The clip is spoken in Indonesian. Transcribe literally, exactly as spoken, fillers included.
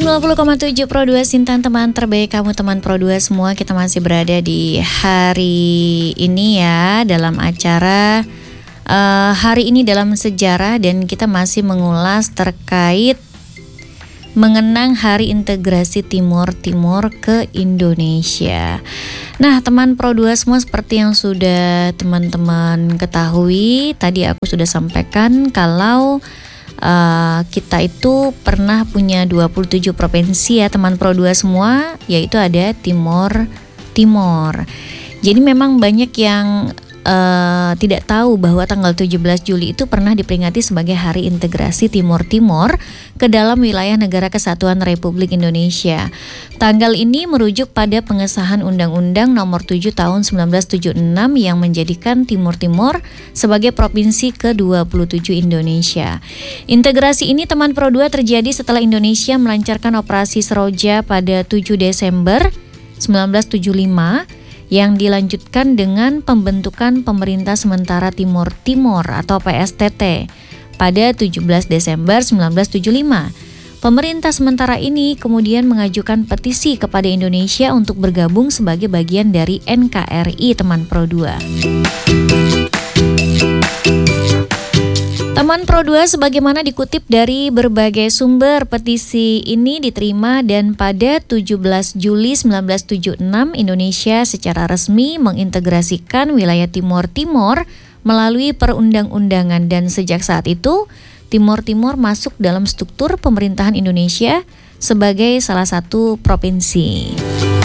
sembilan puluh koma tujuh Pro dua Sintan, teman terbaik kamu, teman Pro dua semua. Kita masih berada di hari ini ya, dalam acara uh, Hari Ini Dalam Sejarah, dan kita masih mengulas terkait mengenang Hari Integrasi Timur Timur ke Indonesia. Nah, teman Pro dua semua, seperti yang sudah teman-teman ketahui, tadi aku sudah sampaikan kalau Uh, kita itu pernah punya dua puluh tujuh provinsi ya teman Pro dua semua, yaitu ada Timor Timor. Jadi memang banyak yang uh, tidak tahu bahwa tanggal tujuh belas Juli itu pernah diperingati sebagai Hari Integrasi Timur Timor ke dalam wilayah Negara Kesatuan Republik Indonesia. Tanggal ini merujuk pada pengesahan Undang-Undang Nomor tujuh Tahun seribu sembilan ratus tujuh puluh enam yang menjadikan Timur Timor sebagai provinsi ke dua puluh tujuh Indonesia. Integrasi ini teman Pro dua terjadi setelah Indonesia melancarkan operasi Seroja pada tujuh Desember seribu sembilan ratus tujuh puluh lima yang dilanjutkan dengan pembentukan Pemerintah Sementara Timur Timor atau P S T T pada tujuh belas Desember seribu sembilan ratus tujuh puluh lima. Pemerintah sementara ini kemudian mengajukan petisi kepada Indonesia untuk bergabung sebagai bagian dari N K R I teman Pro dua. Teman Pro dua, sebagaimana dikutip dari berbagai sumber, petisi ini diterima dan pada tujuh belas Juli seribu sembilan ratus tujuh puluh enam Indonesia secara resmi mengintegrasikan wilayah Timor Timor melalui perundang-undangan, dan sejak saat itu Timor Timor masuk dalam struktur pemerintahan Indonesia sebagai salah satu provinsi.